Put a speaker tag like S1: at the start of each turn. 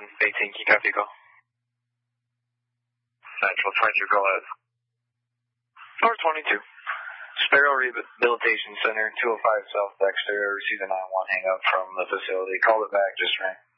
S1: 18, can you copy call?
S2: Central 22, go ahead.
S1: North 22. Sparrow Rehabilitation Center, 205 South Dexter. I received a 911 hang up from the facility. Called it back, just rang.